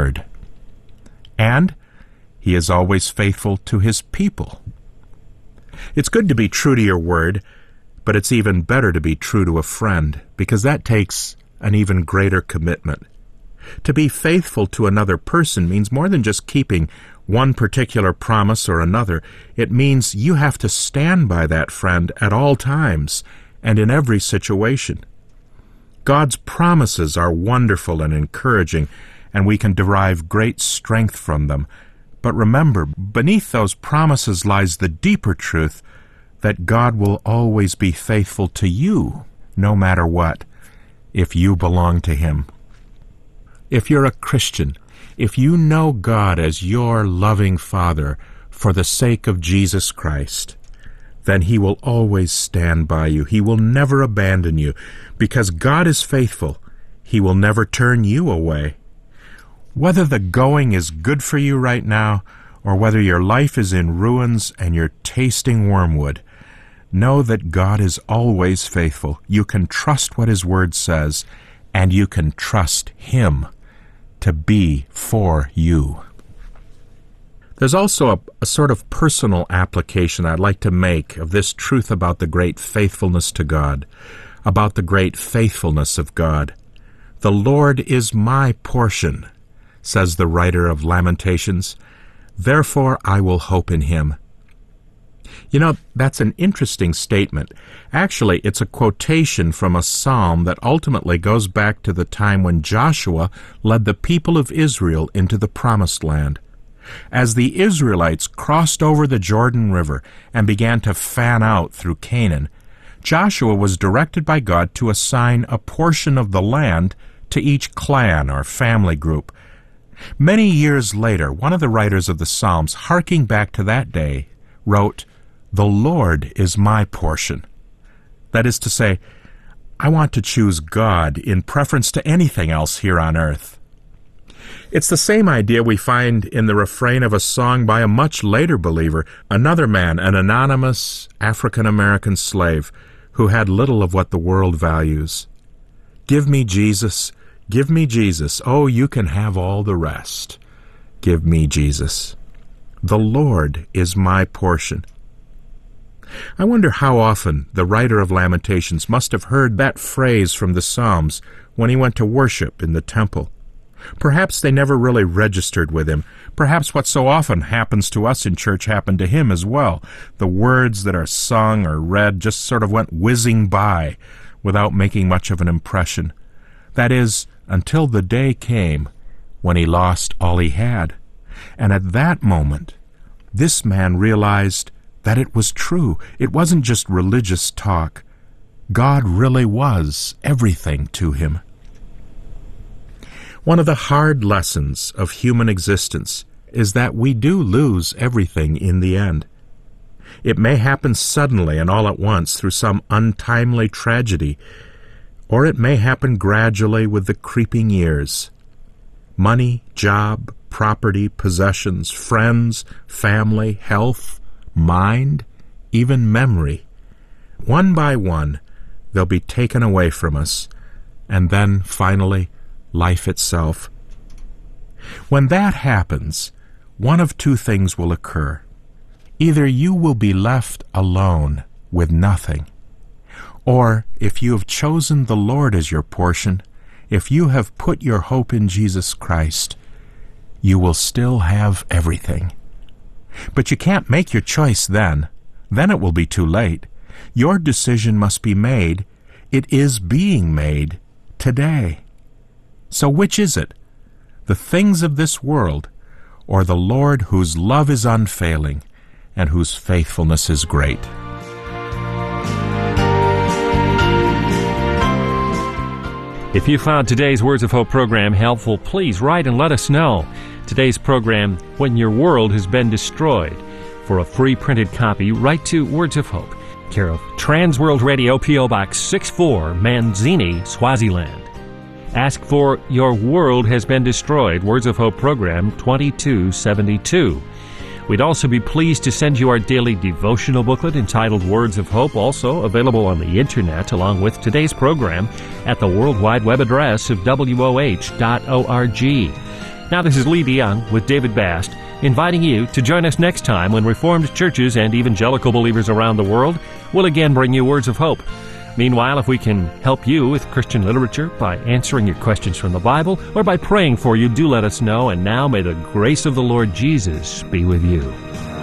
word. And he is always faithful to his people. It's good to be true to your word, but it's even better to be true to a friend, because that takes an even greater commitment. To be faithful to another person means more than just keeping one particular promise or another. It means you have to stand by that friend at all times and in every situation. God's promises are wonderful and encouraging, and we can derive great strength from them. But remember, beneath those promises lies the deeper truth that God will always be faithful to you, no matter what, if you belong to Him. If you're a Christian, if you know God as your loving Father for the sake of Jesus Christ, then He will always stand by you. He will never abandon you. Because God is faithful, He will never turn you away. Whether the going is good for you right now, or whether your life is in ruins and you're tasting wormwood, know that God is always faithful. You can trust what His Word says, and you can trust Him to be for you. There's also a sort of personal application I'd like to make of this truth about the great faithfulness to God, about the great faithfulness of God. The Lord is my portion, says the writer of Lamentations. Therefore I will hope in Him. You know, that's an interesting statement. Actually, it's a quotation from a psalm that ultimately goes back to the time when Joshua led the people of Israel into the Promised Land. As the Israelites crossed over the Jordan River and began to fan out through Canaan, Joshua was directed by God to assign a portion of the land to each clan or family group. Many years later, one of the writers of the Psalms, harking back to that day, wrote, "The Lord is my portion." That is to say, I want to choose God in preference to anything else here on earth. It's the same idea we find in the refrain of a song by a much later believer, another man, an anonymous African-American slave, who had little of what the world values. Give me Jesus, oh, you can have all the rest. Give me Jesus. The Lord is my portion. I wonder how often the writer of Lamentations must have heard that phrase from the Psalms when he went to worship in the temple. Perhaps they never really registered with him. Perhaps what so often happens to us in church happened to him as well. The words that are sung or read just sort of went whizzing by without making much of an impression. That is, until the day came when he lost all he had. And at that moment, this man realized that it was true. It wasn't just religious talk. God really was everything to him. One of the hard lessons of human existence is that we do lose everything in the end. It may happen suddenly and all at once through some untimely tragedy, or it may happen gradually with the creeping years. Money, job, property, possessions, friends, family, health, mind, even memory. One by one, they'll be taken away from us, and then, finally, life itself. When that happens, one of two things will occur. Either you will be left alone with nothing, or if you have chosen the Lord as your portion, if you have put your hope in Jesus Christ, you will still have everything. But you can't make your choice then. Then it will be too late. Your decision must be made. It is being made today. So which is it? The things of this world, or the Lord whose love is unfailing and whose faithfulness is great? If you found today's Words of Hope program helpful, please write and let us know. Today's program, When Your World Has Been Destroyed. For a free printed copy, write to Words of Hope, care of Trans World Radio, P.O. Box 64, Manzini, Swaziland. Ask for Your World Has Been Destroyed, Words of Hope program 2272. We'd also be pleased to send you our daily devotional booklet entitled Words of Hope, also available on the Internet, along with today's program at the World Wide Web address of WOH.org. Now this is Lee DeYoung with David Bast, inviting you to join us next time when Reformed churches and evangelical believers around the world will again bring you words of hope. Meanwhile, if we can help you with Christian literature by answering your questions from the Bible or by praying for you, do let us know. And now may the grace of the Lord Jesus be with you.